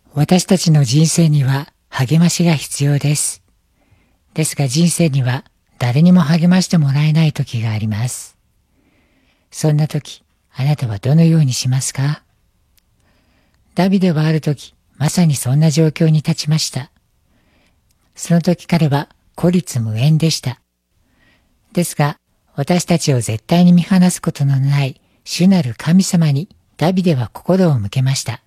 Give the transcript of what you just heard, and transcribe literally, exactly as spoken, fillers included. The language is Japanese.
私たちの人生には励ましが必要です。ですが人生には誰にも励ましてもらえない時があります。そんな時、あなたはどのようにしますか？ダビデはある時、まさにそんな状況に立ちました。その時彼は孤立無援でした。ですが、私たちを絶対に見放すことのない主なる神様にダビデは心を向けました。